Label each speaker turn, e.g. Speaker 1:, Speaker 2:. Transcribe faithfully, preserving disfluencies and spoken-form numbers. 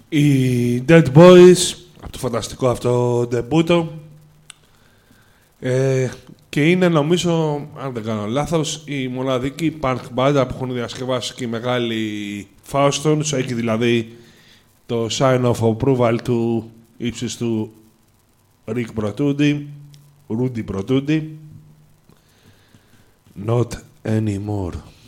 Speaker 1: Οι Dead Boys, από το φανταστικό αυτό ντεμπούτο, ε, και είναι νομίζω, αν δεν κάνω λάθος, η μοναδική punk band που έχουν διασκευάσει και οι μεγάλοι Faustons, έχει δηλαδή το sign of approval του ύψης του Rick Brotundi, Rudy Brotundi. Not anymore.